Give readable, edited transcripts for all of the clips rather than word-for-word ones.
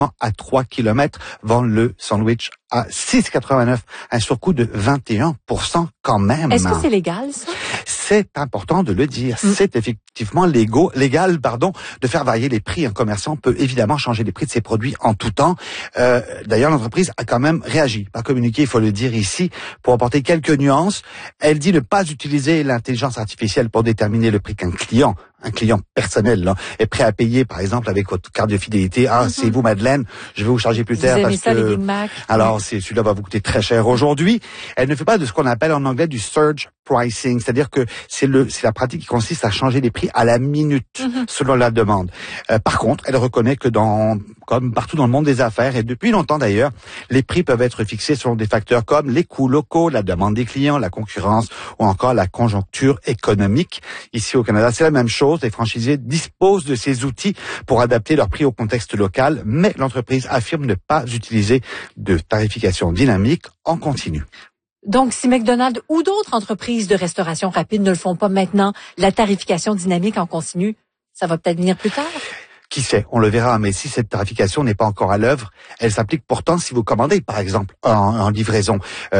à 3 km vendent le sandwich à 6,89, un surcoût de 21% quand même. Est-ce que c'est légal, ça? C'est important de le dire. C'est effectivement légal, de faire varier les prix. Un commerçant peut évidemment changer les prix de ses produits en tout temps. D'ailleurs, l'entreprise a quand même réagi, pas communiqué, il faut le dire ici, pour apporter quelques nuances. Elle dit ne pas utiliser l'intelligence artificielle pour déterminer le prix qu'un client personnel là, est prêt à payer, par exemple, avec votre carte de fidélité. C'est vous, Madeleine, je vais vous charger plus tard parce ça, que... les Big Mac. Alors, celui-là va vous coûter très cher aujourd'hui. Elle ne fait pas de ce qu'on appelle en anglais du surge pricing, c'est-à-dire que c'est la pratique qui consiste à changer les prix à la minute selon la demande. Par contre, elle reconnaît que comme partout dans le monde des affaires, et depuis longtemps d'ailleurs, les prix peuvent être fixés selon des facteurs comme les coûts locaux, la demande des clients, la concurrence ou encore la conjoncture économique. Ici au Canada, c'est la même chose. Les franchisés disposent de ces outils pour adapter leur prix au contexte local, mais l'entreprise affirme ne pas utiliser de tarification dynamique en continu. Donc, si McDonald's ou d'autres entreprises de restauration rapide ne le font pas maintenant, la tarification dynamique en continu, ça va peut-être venir plus tard? Qui sait, on le verra, mais si cette tarification n'est pas encore à l'œuvre, elle s'applique pourtant si vous commandez, par exemple, en livraison.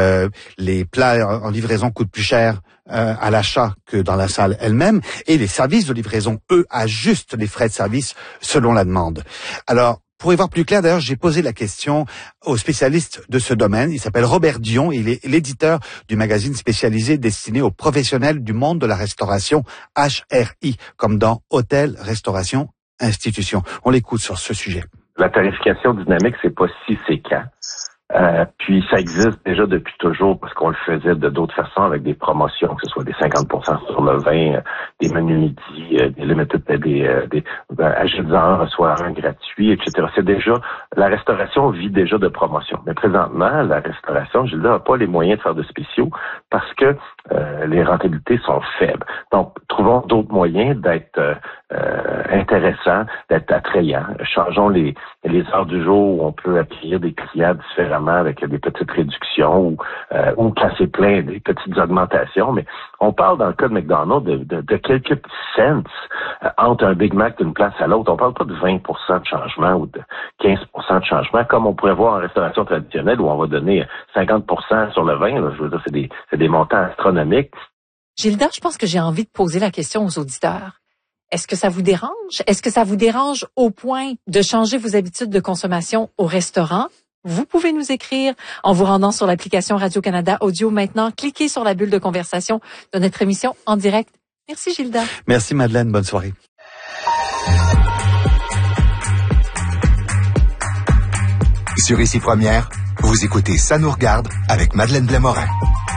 Les plats en livraison coûtent plus cher à l'achat que dans la salle elle-même, et les services de livraison, eux, ajustent les frais de service selon la demande. Alors, pour y voir plus clair, d'ailleurs, j'ai posé la question au spécialiste de ce domaine. Il s'appelle Robert Dion. Il est l'éditeur du magazine spécialisé destiné aux professionnels du monde de la restauration, HRI, comme dans Hôtel, Restauration, Institution. On l'écoute sur ce sujet. La tarification dynamique, c'est pas si séquent. Puis ça existe déjà depuis toujours parce qu'on le faisait de d'autres façons avec des promotions, que ce soit des 50% sur le vin, des menus midi, des limited, achète-en un, reçois un gratuit, etc. C'est déjà, la restauration vit déjà de promotion. Mais présentement, la restauration, Gilda, n'a pas les moyens de faire de spéciaux parce que les rentabilités sont faibles. Donc, trouvons d'autres moyens d'être intéressants, d'être attrayants. Changeons les heures du jour où on peut accueillir des clients différemment avec des petites réductions ou quand c'est plein, des petites augmentations. Mais on parle dans le cas de McDonald's de quelques petits cents entre un Big Mac d'une place à l'autre. On parle pas de 20% de changement ou de 15% de changement comme on pourrait voir en restauration traditionnelle où on va donner 50% sur le vin. Là, je veux dire, c'est des montants astronomiques. Gilda, je pense que j'ai envie de poser la question aux auditeurs. Est-ce que ça vous dérange? Est-ce que ça vous dérange au point de changer vos habitudes de consommation au restaurant? Vous pouvez nous écrire en vous rendant sur l'application Radio-Canada Audio maintenant. Cliquez sur la bulle de conversation de notre émission en direct. Merci Gilda. Merci Madeleine, bonne soirée. Sur Ici Première, vous écoutez Ça nous regarde avec Madeleine Blais-Morin.